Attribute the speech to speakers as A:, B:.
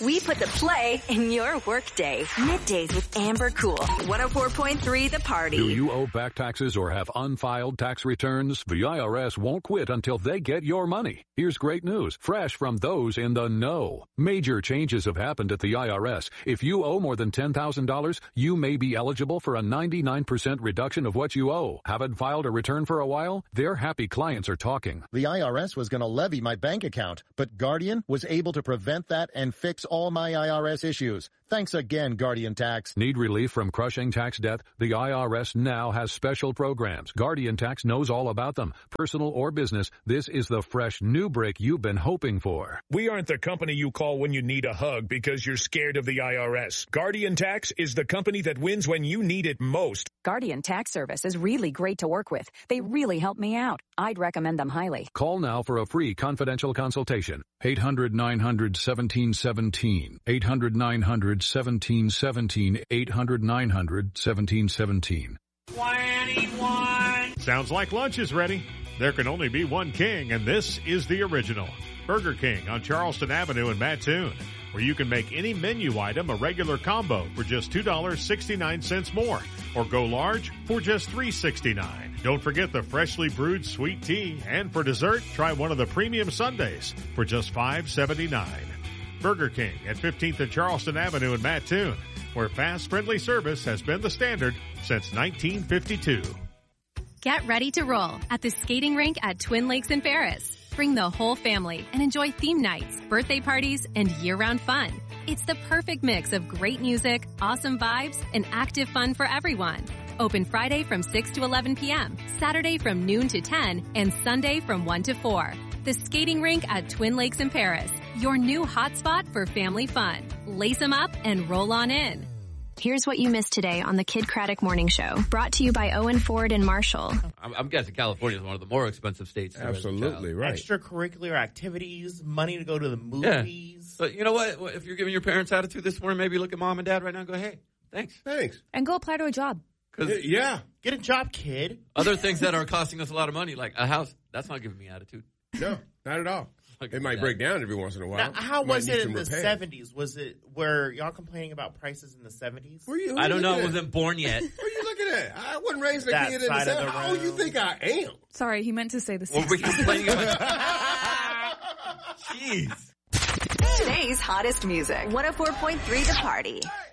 A: We put the play in your workday. Middays with Amber Cool. 104.3 The Party.
B: Do you owe back taxes or have unfiled tax returns? The IRS won't quit until they get your money. Here's great news, fresh from those in the know. Major changes have happened at the IRS. If you owe more than $10,000, you may be eligible for a 99% reduction of what you owe. Haven't filed a return for a while? Their happy clients are talking.
C: The IRS was going to levy my bank account, but Guardian was able to prevent that and fix all my IRS issues. Thanks again, Guardian Tax.
B: Need relief from crushing tax debt? The IRS now has special programs. Guardian Tax knows all about them. Personal or business, this is the fresh new break you've been hoping for.
D: We aren't the company you call when you need a hug because you're scared of the IRS. Guardian Tax is the company that wins when you need it most.
E: Guardian Tax Service is really great to work with. They really help me out. I'd recommend them highly.
B: Call now for a free confidential consultation. 800-900-1717. 800-900-1717. 800-900-1717.
F: 21.
G: Sounds like lunch is ready. There can only be one king, and this is the original. Burger King on Charleston Avenue in Mattoon, where you can make any menu item a regular combo for just $2.69 more, or go large for just $3.69. Don't forget the freshly brewed sweet tea, and for dessert, try one of the premium sundaes for just $5.79. Burger King at 15th and Charleston Avenue in Mattoon, where fast, friendly service has been the standard since 1952.
H: Get ready to roll at the skating rink at Twin Lakes in Paris. Bring the whole family and enjoy theme nights, birthday parties, and year-round fun. It's the perfect mix of great music, awesome vibes, and active fun for everyone. Open Friday from 6 to 11 p.m., Saturday from noon to 10, and Sunday from 1 to 4. The skating rink at Twin Lakes in Paris, your new hotspot for family fun. Lace them up and roll on in.
I: Here's what you missed today on the Kid Craddock Morning Show. Brought to you by Owen Ford and Marshall.
J: I'm guessing California is one of the more expensive states.
K: Absolutely, right.
F: Extracurricular activities, money to go to the movies.
J: Yeah. So you know what? If you're giving your parents attitude this morning, maybe look at mom and dad right now and go, hey, thanks.
L: And go apply to a job.
K: Yeah.
F: Get a job, kid.
J: Other things that are costing us a lot of money, like a house, that's not giving me attitude.
K: No, not at all. It might break down every once in a while.
F: Now, how was it in the 70s? Were y'all complaining about prices in the 70s?
J: I don't know. I wasn't born yet.
K: What are you looking at? I wasn't raised a kid in the 70s. How old you think I am?
L: Sorry, he meant to say the 60s.
J: Well, we're complaining about... Jeez.
A: Today's hottest music. 104.3 The Party.